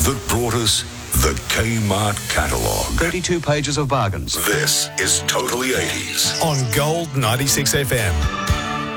that brought us the Kmart catalogue. 32 pages of bargains. This is Totally 80s on Gold 96 FM.